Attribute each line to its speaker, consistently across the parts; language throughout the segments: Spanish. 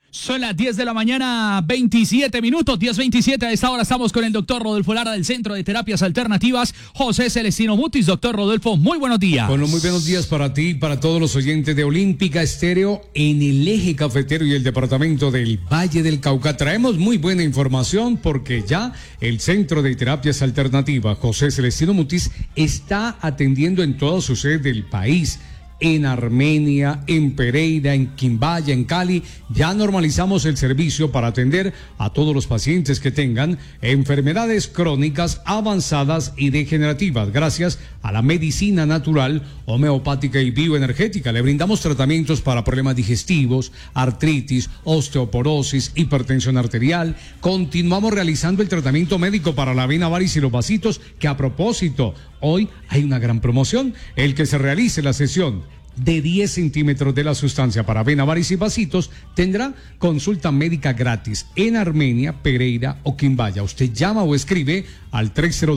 Speaker 1: Son las 10 de la mañana, 27 minutos, 10:27. A esta hora estamos con el doctor Rodolfo Lara del Centro de Terapias Alternativas, José Celestino Mutis. Doctor Rodolfo, muy buenos días.
Speaker 2: Bueno, muy buenos días para ti y para todos los oyentes de Olímpica Estéreo en el eje cafetero y el departamento del Valle del Cauca. Traemos muy buena información porque ya el Centro de Terapias Alternativas, José Celestino Mutis, está atendiendo en toda su sede del país. En Armenia, en Pereira, en Quimbaya, en Cali, ya normalizamos el servicio para atender a todos los pacientes que tengan enfermedades crónicas avanzadas y degenerativas. Gracias a la medicina natural, homeopática y bioenergética, le brindamos tratamientos para problemas digestivos, artritis, osteoporosis, hipertensión arterial. Continuamos realizando el tratamiento médico para la vena varice y los vasitos, que a propósito, hoy hay una gran promoción. El que se realice la sesión de 10 centímetros de la sustancia para vena varice y vasitos tendrá consulta médica gratis en Armenia, Pereira o Quimbaya. Usted llama o escribe al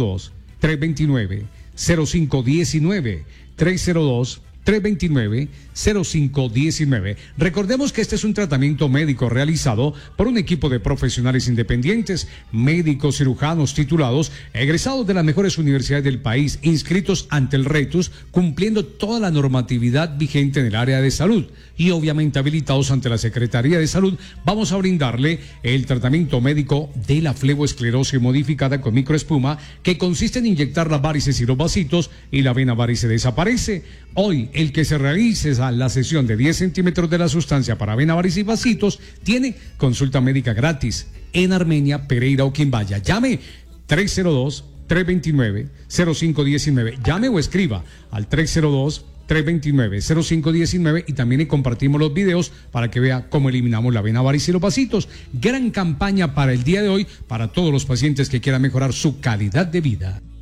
Speaker 2: 302-329-0519, 302-329-0519. Recordemos que este es un tratamiento médico realizado por un equipo de profesionales independientes, médicos cirujanos titulados, egresados de las mejores universidades del país, inscritos ante el RETUS, cumpliendo toda la normatividad vigente en el área de salud y obviamente habilitados ante la Secretaría de Salud. Vamos a brindarle el tratamiento médico de la fleboesclerosis modificada con microespuma, que consiste en inyectar las varices y los vasitos y la vena varice desaparece. Hoy, el que se realice la sesión de 10 centímetros de la sustancia para vena varice y vasitos tiene consulta médica gratis en Armenia, Pereira o Quimbaya. Llame 302-329-0519. Llame o escriba al 302-329-0519 y también le compartimos los videos para que vea cómo eliminamos la vena varice y los vasitos. Gran campaña para el día de hoy para todos los pacientes que quieran mejorar su calidad de vida.